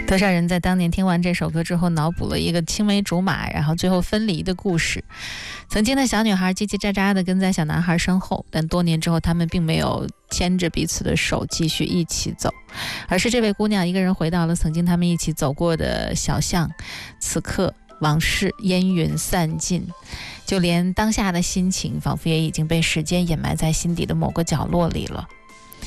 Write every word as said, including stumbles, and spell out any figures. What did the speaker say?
多少人在当年听完这首歌之后脑补了一个青梅竹马然后最后分离的故事。曾经的小女孩叽叽喳喳地跟在小男孩身后，但多年之后他们并没有牵着彼此的手继续一起走，而是这位姑娘一个人回到了曾经他们一起走过的小巷。此刻往事烟云散尽，就连当下的心情仿佛也已经被时间掩埋在心底的某个角落里了。